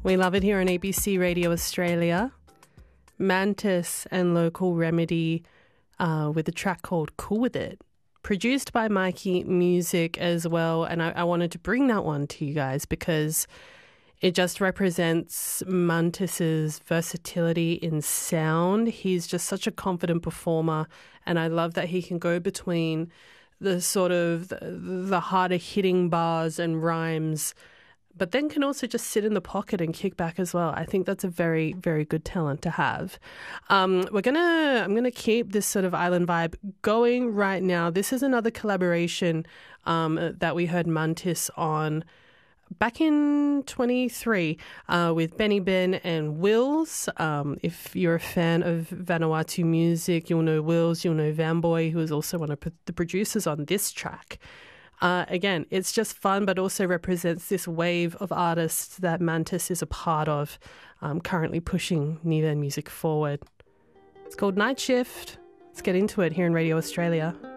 We love it here on ABC Radio Australia. Mantis and Local Remedy with a track called Cool With It, produced by Mikey Music as well. And I wanted to bring that one to you guys because it just represents Mantis's versatility in sound. He's just such a confident performer, and I love that he can go between the sort of the harder hitting bars and rhymes, but then can also just sit in the pocket and kick back as well. I think that's a very, very good talent to have. I'm gonna keep this sort of island vibe going right now. This is another collaboration that we heard Mantis on back in 23 with Benny Ben and Wills. If you're a fan of Vanuatu music, you'll know Wills, you'll know Vanboy, who is also one of the producers on this track. Again, it's just fun, but also represents this wave of artists that Mantis is a part of, currently pushing Niuwen music forward. It's called Night Shift. Let's get into it here in Radio Australia.